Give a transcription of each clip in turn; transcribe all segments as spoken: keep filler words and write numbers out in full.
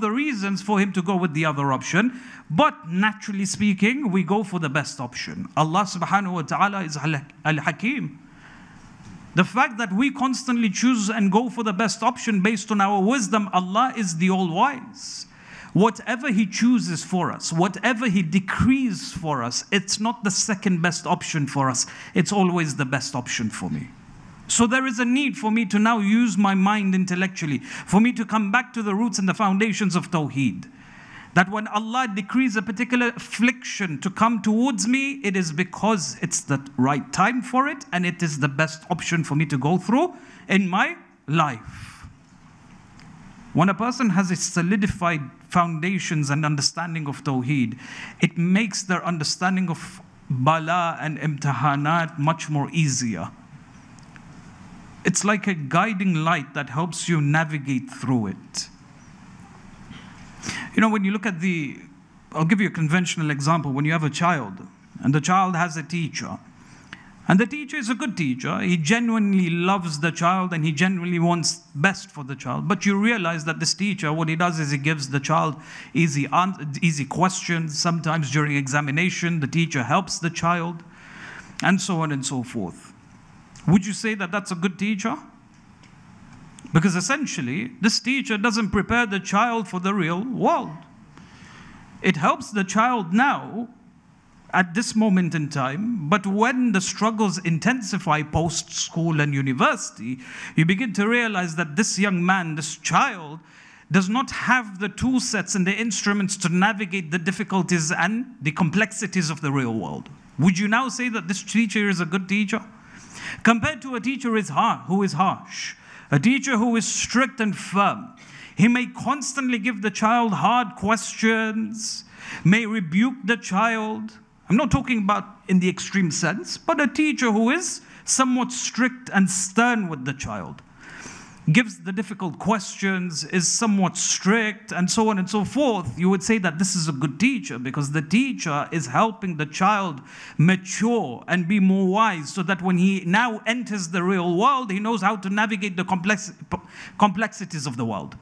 the reasons for him to go with the other option. But naturally speaking, we go for the best option. Allah subhanahu wa ta'ala is Al-Hakim. The fact that we constantly choose and go for the best option based on our wisdom, Allah is the all-wise. Whatever He chooses for us, whatever He decrees for us, it's not the second best option for us. It's always the best option for me. So there is a need for me to now use my mind intellectually, for me to come back to the roots and the foundations of Tawheed. That when Allah decrees a particular affliction to come towards me, it is because it's the right time for it, and it is the best option for me to go through in my life. When a person has a solidified foundations and understanding of Tawheed, it makes their understanding of bala and imtihanat much more easier. It's like a guiding light that helps you navigate through it. You know, when you look at the, I'll give you a conventional example. When you have a child, and the child has a teacher, and the teacher is a good teacher, he genuinely loves the child, and he genuinely wants best for the child. But you realize that this teacher, what he does is he gives the child easy, easy questions. Sometimes during examination, the teacher helps the child, and so on and so forth. Would you say that that's a good teacher? Because essentially, this teacher doesn't prepare the child for the real world. It helps the child now, at this moment in time, but when the struggles intensify post-school and university, you begin to realize that this young man, this child, does not have the tool sets and the instruments to navigate the difficulties and the complexities of the real world. Would you now say that this teacher is a good teacher? Compared to a teacher is har- who is harsh. A teacher who is strict and firm. He may constantly give the child hard questions, may rebuke the child. I'm not talking about in the extreme sense, but a teacher who is somewhat strict and stern with the child. Gives the difficult questions, is somewhat strict, and so on and so forth. You would say that this is a good teacher because the teacher is helping the child mature and be more wise so that when he now enters the real world, he knows how to navigate the complex, complexities of the world.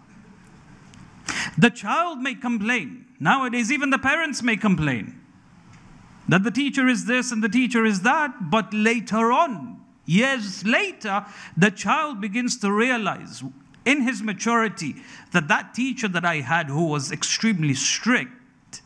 The child may complain. Nowadays, even the parents may complain that the teacher is this and the teacher is that, but later on, years later, the child begins to realize in his maturity that that teacher that I had who was extremely strict,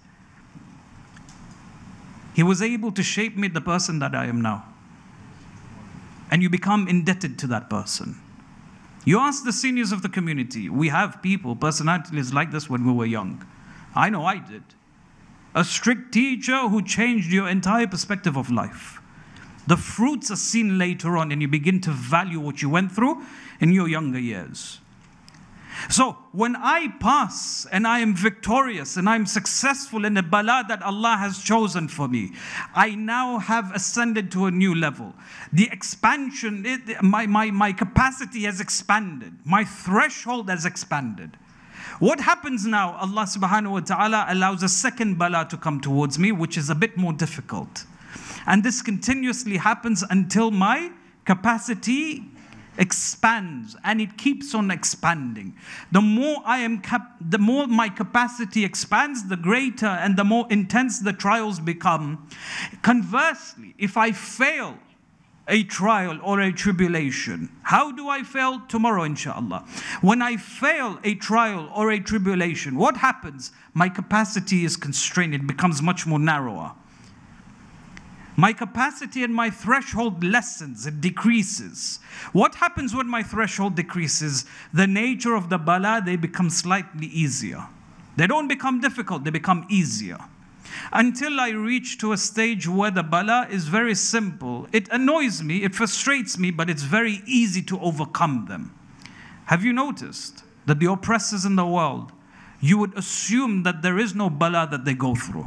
he was able to shape me the person that I am now. And you become indebted to that person. You ask the seniors of the community. We have people, personalities like this when we were young. I know I did. A strict teacher who changed your entire perspective of life. The fruits are seen later on, and you begin to value what you went through in your younger years. So, when I pass and I am victorious and I'm successful in the bala that Allah has chosen for me, I now have ascended to a new level. The expansion, it, my, my, my capacity has expanded. My threshold has expanded. What happens now? Allah subhanahu wa ta'ala allows a second bala to come towards me, which is a bit more difficult. And this continuously happens until my capacity expands, and it keeps on expanding. The more I am cap- the more my capacity expands, the greater and the more intense the trials become. Conversely, if I fail a trial or a tribulation, how do I fail? Tomorrow, inshallah. When I fail a trial or a tribulation, what happens? My capacity is constrained. It becomes much more narrower. My capacity and my threshold lessens, it decreases. What happens when my threshold decreases? The nature of the bala, they become slightly easier. They don't become difficult, they become easier. Until I reach to a stage where the bala is very simple. It annoys me, it frustrates me, but it's very easy to overcome them. Have you noticed that the oppressors in the world, you would assume that there is no bala that they go through?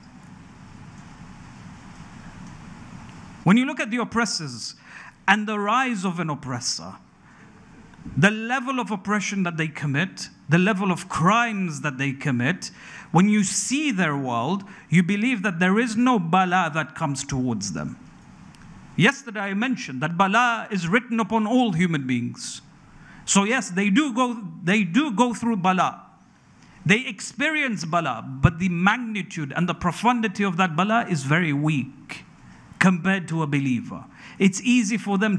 When you look at the oppressors and the rise of an oppressor, the level of oppression that they commit, the level of crimes that they commit, when you see their world, you believe that there is no bala that comes towards them. Yesterday I mentioned that bala is written upon all human beings. So yes, they do go, they do go through bala. They experience bala, but the magnitude and the profundity of that bala is very weak compared to a believer. It's easy for them